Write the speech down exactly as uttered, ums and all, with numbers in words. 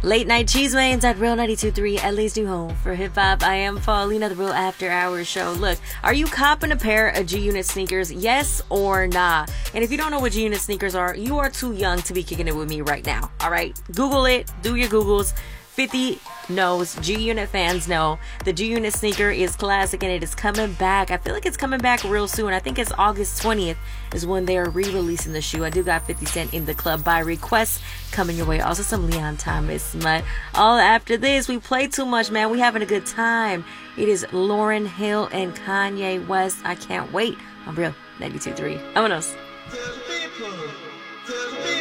Late Night Cheese Mains at Real ninety-two point three, Ellie's new home for hip hop. I am Paulina, the Real After Hours Show. Look, are you copping a pair of G-Unit sneakers? Yes or nah? And if you don't know what G-Unit sneakers are, you are too young to be kicking it with me right now. All right, Google it. Do your Googles. fifty knows, G-Unit fans know. The G-Unit sneaker is classic and it is coming back. I feel like it's coming back real soon. I think it's August twentieth is when they are re-releasing the shoe. I do got fifty Cent in the club by request coming your way. Also some Leon Thomas. But all after this, we play too much, man. We having a good time. It is Lauryn Hill and Kanye West. I can't wait. I'm Real ninety-two point three. Vámonos.